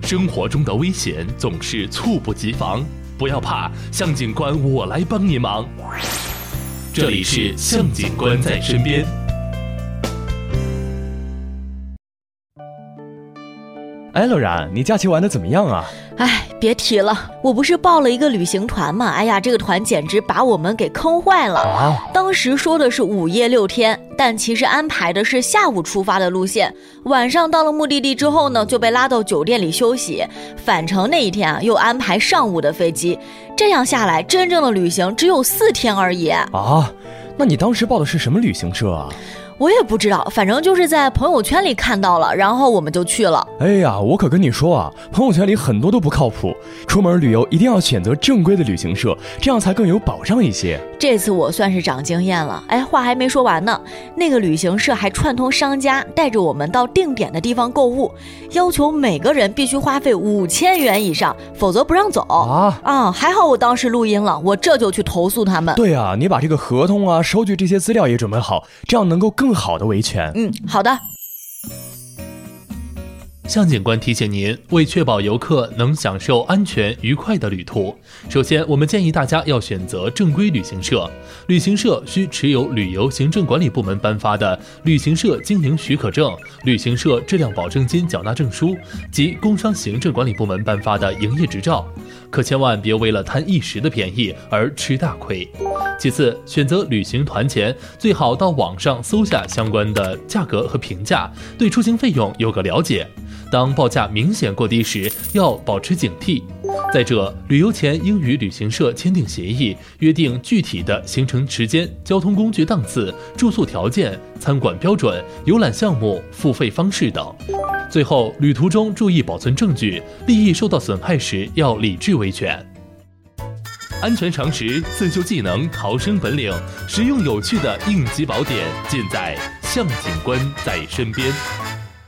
生活中的危险总是猝不及防，不要怕，向警官我来帮你忙。这里是向警官在身边。 哎，乐然，你假期玩得怎么样啊？ 哎，别提了，我不是报了一个旅行团嘛，哎呀，这个团简直把我们给坑坏了啊！当时说的是5夜6天，但其实安排的是下午出发的路线，晚上到了目的地之后呢，就被拉到酒店里休息。返程那一天啊，又安排上午的飞机，这样下来，真正的旅行只有4天而已啊！那你当时报的是什么旅行社啊？ 我也不知道，反正就是在朋友圈里看到了，然后我们就去了。 哎呀，我可跟你说啊，朋友圈里很多都不靠谱，出门旅游一定要选择正规的旅行社，这样才更有保障一些。 这次我算是长经验了。哎，话还没说完呢，那个旅行社还串通商家，带着我们到定点的地方购物，要求每个人必须花费5000元以上，否则不让走啊！还好我当时录音了，我这就去投诉他们。 对啊，你把这个合同啊、收据这些资料也准备好，这样能够更好的维权。 好的。 向警官提醒您，为确保游客能享受安全愉快的旅途，首先我们建议大家要选择正规旅行社。旅行社需持有旅游行政管理部门颁发的旅行社经营许可证、旅行社质量保证金缴纳证书及工商行政管理部门颁发的营业执照，可千万别为了贪一时的便宜而吃大亏。其次，选择旅行团前最好到网上搜下相关的价格和评价，对出行费用有个了解。当报价明显过低时，要保持警惕。再者，旅游前应与旅行社签订协议，约定具体的行程时间、交通工具档次、住宿条件、餐馆标准、游览项目、付费方式等。最后，旅途中注意保存证据，利益受到损害时要理智维权。安全常识、自救技能、逃生本领，实用有趣的应急宝典，尽在向警官在身边。